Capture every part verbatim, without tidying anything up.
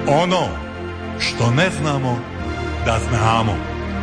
Ono što ne znamo da znamo.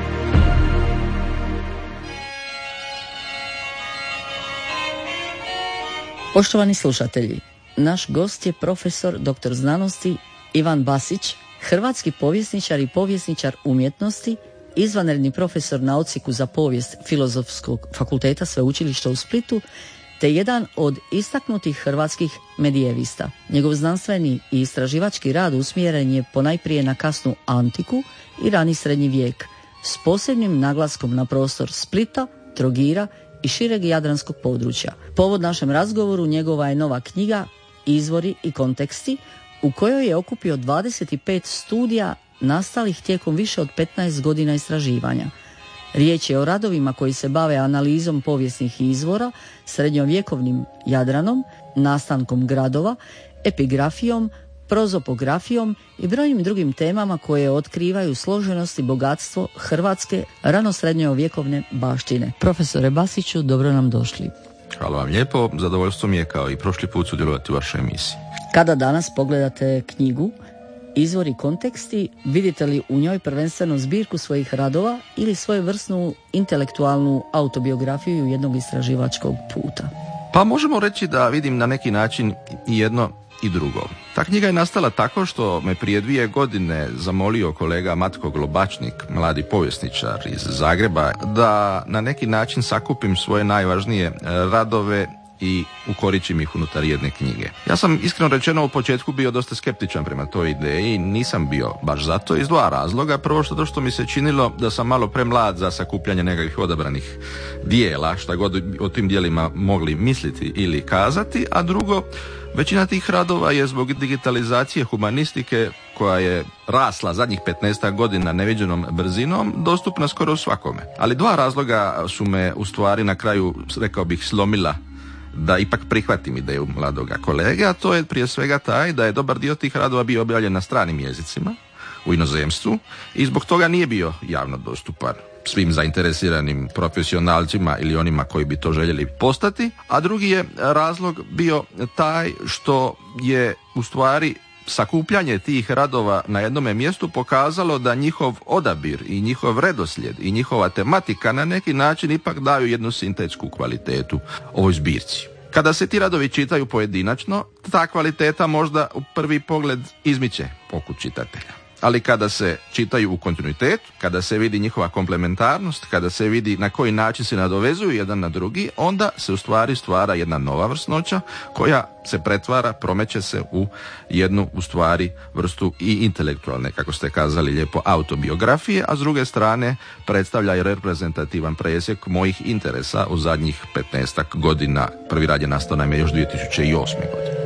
Poštovani slušatelji, naš gost je profesor doktor znanosti Ivan Basić, hrvatski povjesničar i povjesničar umjetnosti, izvanredni profesor na odsjeku za povijest Filozofskog fakulteta Sveučilišta u Splitu, te jedan od istaknutih hrvatskih medijevista. Njegov znanstveni i istraživački rad usmjeren je ponajprije na kasnu antiku i rani srednji vijek, s posebnim naglaskom na prostor Splita, Trogira i šireg jadranskog područja. Povod našem razgovoru njegova je nova knjiga Izvori i konteksti, u kojoj je okupio dvadeset pet studija nastalih tijekom više od petnaest godina istraživanja. Riječ je o radovima koji se bave analizom povijesnih izvora, srednjovjekovnim Jadranom, nastankom gradova, epigrafijom, prozopografijom i brojnim drugim temama koje otkrivaju složenost i bogatstvo hrvatske ranosrednjovjekovne baštine. Profesore Basiću, dobro nam došli. Hvala vam lijepo, zadovoljstvo mi je kao i prošli put sudjelovati u vašoj emisiji. Kada danas pogledate knjigu Izvori i konteksti, vidite li u njoj prvenstveno zbirku svojih radova ili svojevrsnu intelektualnu autobiografiju jednog istraživačkog puta? Pa možemo reći da vidim na neki način i jedno i drugo. Ta knjiga je nastala tako što me prije dvije godine zamolio kolega Matko Globačnik, mladi povjesničar iz Zagreba, da na neki način sakupim svoje najvažnije radove i ukoričim ih unutar jedne knjige. Ja sam iskreno rečeno u početku bio dosta skeptičan prema toj ideji, nisam bio baš zato iz dva razloga. Prvo što to što mi se činilo da sam malo premlad za sakupljanje nekakvih odabranih dijela, šta god o tim dijelima mogli misliti ili kazati, a drugo, većina tih radova je zbog digitalizacije humanistike koja je rasla zadnjih petnaestak godina neviđenom brzinom, dostupna skoro svakome. Ali dva razloga su me u stvari na kraju, rekao bih, slomila da ipak prihvatim ideju mladoga kolege, a to je prije svega taj da je dobar dio tih radova bio objavljen na stranim jezicima u inozemstvu i zbog toga nije bio javno dostupan svim zainteresiranim profesionalcima ili onima koji bi to željeli postati, a drugi je razlog bio taj što je u stvari sakupljanje tih radova na jednome mjestu pokazalo da njihov odabir i njihov redoslijed i njihova tematika na neki način ipak daju jednu sintetsku kvalitetu ovoj zbirci. Kada se ti radovi čitaju pojedinačno, ta kvaliteta možda u prvi pogled izmiče oku čitatelja. Ali kada se čitaju u kontinuitetu, kada se vidi njihova komplementarnost, kada se vidi na koji način se nadovezuju jedan na drugi, onda se u stvari stvara jedna nova vrsnoća koja se pretvara, promeće se u jednu u stvari vrstu i intelektualne, kako ste kazali lijepo, autobiografije, a s druge strane predstavlja i reprezentativan presjek mojih interesa u zadnjih petnaestak godina. Prvi rad je nastao naime još dvije tisuće osme. godine.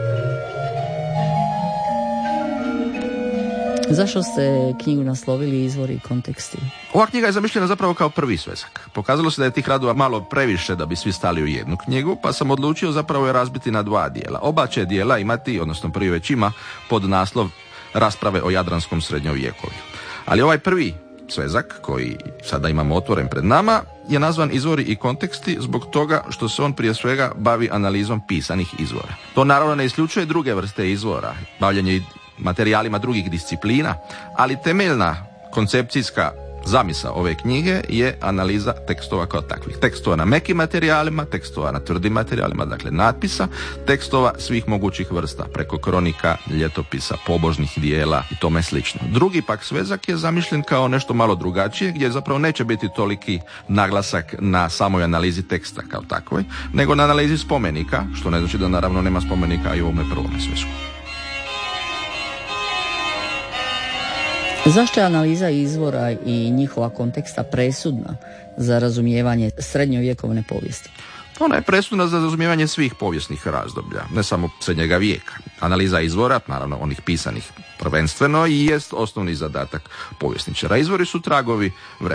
Zašto ste knjigu naslovili Izvori i konteksti? Ova knjiga je zamišljena zapravo kao prvi svezak. Pokazalo se da je tih radova malo previše da bi svi stali u jednu knjigu, pa sam odlučio zapravo je razbiti na dva dijela. Oba će dijela imati, odnosno prvi već ima, pod naslov Rasprave o jadranskom srednjovjekovlju. Ali ovaj prvi svezak, koji sada imamo otvoren pred nama, je nazvan Izvori i konteksti zbog toga što se on prije svega bavi analizom pisanih izvora. To naravno ne isključuje druge vrste izvora, bavljenje materijalima drugih disciplina, ali temeljna koncepcijska zamisa ove knjige je analiza tekstova kao takvih. Tekstova na mekim materijalima, tekstova na tvrdim materijalima, dakle natpisa, tekstova svih mogućih vrsta, preko kronika, ljetopisa, pobožnih dijela i tome slično. Drugi pak svezak je zamišljen kao nešto malo drugačije, gdje zapravo neće biti toliki naglasak na samoj analizi teksta kao takvoj, nego na analizi spomenika, što ne znači da naravno nema spomenika i u ovome prvome svezku. Zašto je analiza izvora i njihova konteksta presudna za razumijevanje srednjovjekovne povijesti? Ona je presudna za razumijevanje svih povijesnih razdoblja, ne samo srednjega vijeka. Analiza izvora, naravno onih pisanih prvenstveno, i jest osnovni zadatak povjesničara. Izvori su tragovi vremena.